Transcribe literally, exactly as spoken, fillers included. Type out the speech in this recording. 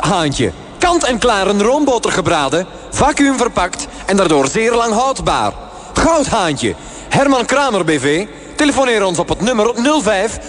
Goudhaantje. Kant-en-klaar een roomboter gebraden, vacuüm verpakt en daardoor zeer lang houdbaar. Goudhaantje. Herman Kramer B V. Telefoneer ons op het nummer nul vijf